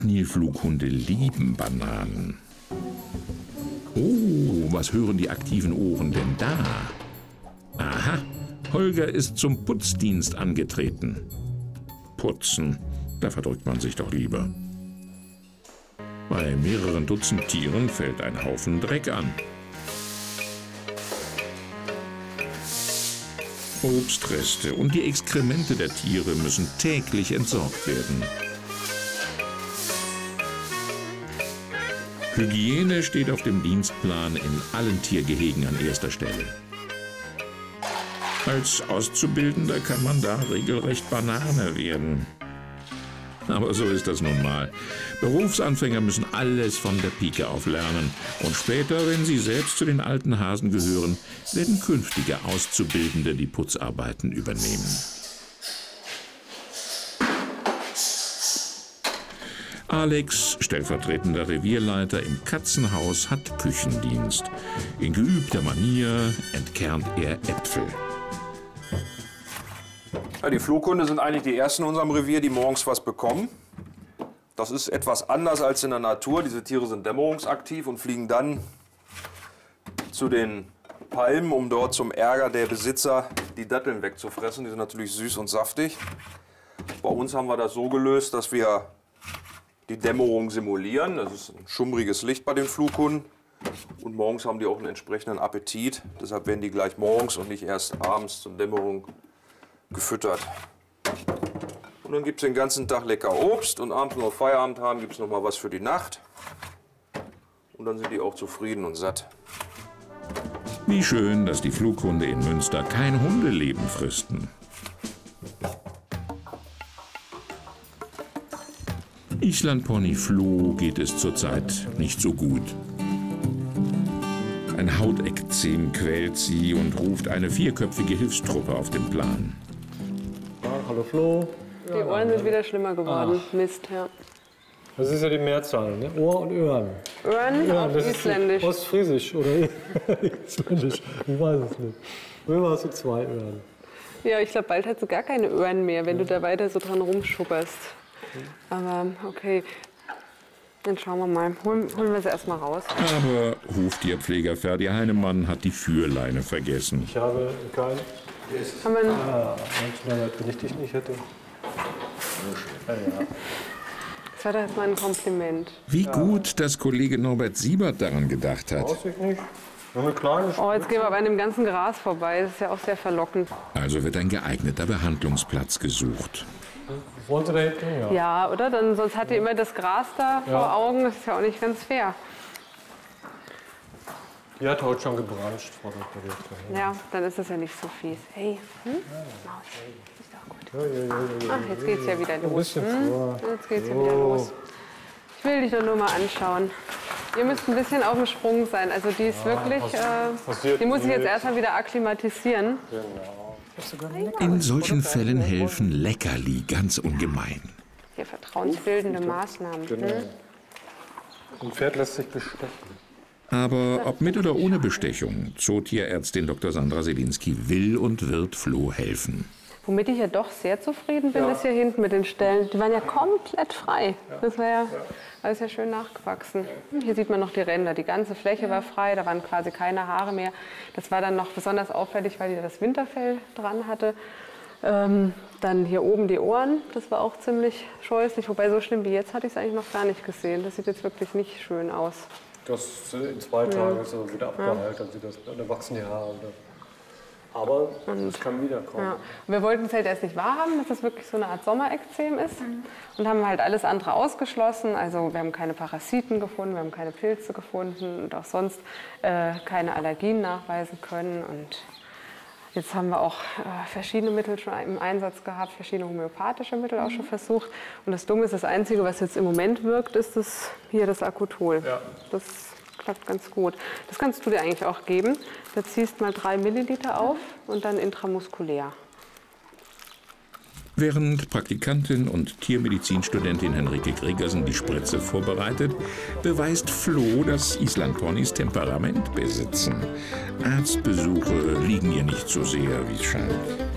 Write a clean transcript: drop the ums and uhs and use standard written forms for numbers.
Nilflughunde lieben Bananen. Oh, was hören die aktiven Ohren denn da? Aha, Holger ist zum Putzdienst angetreten. Putzen, da verdrückt man sich doch lieber. Bei mehreren Dutzend Tieren fällt ein Haufen Dreck an. Obstreste und die Exkremente der Tiere müssen täglich entsorgt werden. Hygiene steht auf dem Dienstplan in allen Tiergehegen an erster Stelle. Als Auszubildender kann man da regelrecht Banane werden. Aber so ist das nun mal. Berufsanfänger müssen alles von der Pike auf lernen. Und später, wenn sie selbst zu den alten Hasen gehören, werden künftige Auszubildende die Putzarbeiten übernehmen. Alex, stellvertretender Revierleiter im Katzenhaus, hat Küchendienst. In geübter Manier entkernt er Äpfel. Ja, die Flughunde sind eigentlich die ersten in unserem Revier, die morgens was bekommen. Das ist etwas anders als in der Natur. Diese Tiere sind dämmerungsaktiv und fliegen dann zu den Palmen, um dort zum Ärger der Besitzer die Datteln wegzufressen. Die sind natürlich süß und saftig. Bei uns haben wir das so gelöst, dass wir die Dämmerung simulieren. Das ist ein schummriges Licht bei den Flughunden. Und morgens haben die auch einen entsprechenden Appetit. Deshalb werden die gleich morgens und nicht erst abends zur Dämmerung gefüttert. Und dann gibt es den ganzen Tag lecker Obst und abends, wenn wir Feierabend haben, gibt es noch mal was für die Nacht. Und dann sind die auch zufrieden und satt. Wie schön, dass die Flughunde in Münster kein Hundeleben fristen. Islandpony Flo geht es zurzeit nicht so gut. Ein Hautekzem quält sie und ruft eine vierköpfige Hilfstruppe auf den Plan. Hallo Flo. Die Ohren sind wieder schlimmer geworden. Ach. Mist, ja. Das ist ja die Mehrzahl, ne? Ohr und Öhren. Öhren ja, auf Isländisch. Ostfriesisch oder Isländisch. Ich weiß es nicht. Früher hast du 2 Öhren. Ja, ich glaube, bald hast du gar keine Öhren mehr, wenn du da weiter so dran rumschupperst. Aber okay, dann schauen wir mal. Holen wir sie erstmal raus. Aber Huftierpfleger Ferdi Heinemann hat die Führleine vergessen. Ich habe keinen. Haben wir wenn ich dich nicht hätte. Ja. Das war doch jetzt mal ein Kompliment. Wie gut, dass Kollege Norbert Siebert daran gedacht hat. Weiß ich nicht. Nur eine kleine Oh, jetzt gehen wir aber an dem ganzen Gras vorbei. Das ist ja auch sehr verlockend. Also wird ein geeigneter Behandlungsplatz gesucht. Wollen Sie da hinten? Ja, oder? Dann, sonst hat ihr immer das Gras da vor Augen. Das ist ja auch nicht ganz fair. Die hat heute schon gebranscht, Frau Dr. Direktor. Ja, dann ist das ja nicht so fies. Hey, Maus, ist doch gut. Ach, jetzt geht's ja wieder los. Jetzt geht's ja wieder los. Ich will dich doch nur mal anschauen. Ihr müsst ein bisschen auf dem Sprung sein. Also die ist wirklich, die muss sich jetzt erstmal wieder akklimatisieren. Genau. In solchen Fällen helfen Leckerli ganz ungemein. Hier vertrauensbildende Maßnahmen. Genau. Ein Pferd lässt sich bestechen. Aber ob mit oder ohne Bestechung, Zootierärztin Dr. Sandra Selinski will und wird Flo helfen. Womit ich ja doch sehr zufrieden bin, ist hier hinten mit den Stellen. Die waren ja komplett frei. Das war ja alles ja schön nachgewachsen. Hier sieht man noch die Ränder. Die ganze Fläche war frei, da waren quasi keine Haare mehr. Das war dann noch besonders auffällig, weil die das Winterfell dran hatte. Dann hier oben die Ohren, das war auch ziemlich scheußlich. Wobei so schlimm wie jetzt hatte ich es eigentlich noch gar nicht gesehen. Das sieht jetzt wirklich nicht schön aus. Das in 2 Tagen ist wieder abgeheilt, dann wachsen die Haare wieder. Aber es kann wiederkommen. Ja. Wir wollten es halt erst nicht wahrhaben, dass es wirklich so eine Art Sommerekzem ist. Und haben halt alles andere ausgeschlossen. Also wir haben keine Parasiten gefunden, wir haben keine Pilze gefunden und auch sonst keine Allergien nachweisen können. Und jetzt haben wir auch verschiedene Mittel schon im Einsatz gehabt, verschiedene homöopathische Mittel auch schon versucht. Und das Dumme ist, das Einzige, was jetzt im Moment wirkt, ist das Acutol. Ja. Das klappt ganz gut. Das kannst du dir eigentlich auch geben. Da ziehst mal 3 Milliliter auf und dann intramuskulär. Während Praktikantin und Tiermedizinstudentin Henrike Gregersen die Spritze vorbereitet, beweist Flo, dass Islandponys Temperament besitzen. Arztbesuche liegen ihr nicht so sehr, wie es scheint.